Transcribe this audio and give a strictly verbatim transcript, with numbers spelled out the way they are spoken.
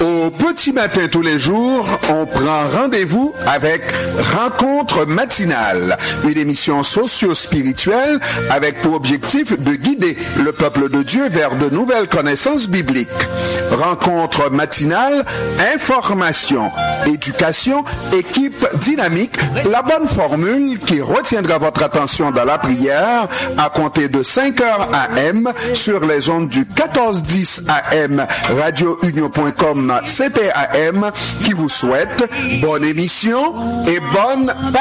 Au petit matin tous les jours, on prend rendez-vous avec Rencontre matinale, une émission socio-spirituelle avec pour objectif de guider le peuple de Dieu vers de nouvelles connaissances bibliques. Rencontre matinale, information, éducation, équipe dynamique, la bonne formule qui retiendra votre attention dans la prière à compter de cinq heures A M sur les ondes du quatorze dix A M radio union point com C P A M qui vous souhaite bonne émission et bonne